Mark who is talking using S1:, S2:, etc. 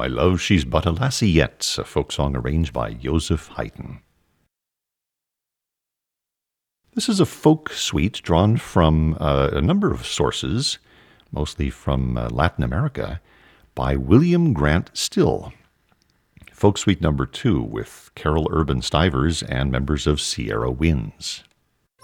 S1: My Love, She's But a Lassie Yet, a folk song arranged by Joseph Haydn. This is a folk suite drawn from a number of sources, mostly from Latin America, by William Grant Still. Folk Suite number 2 with Carol Urban Stivers and members of Sierra Winds.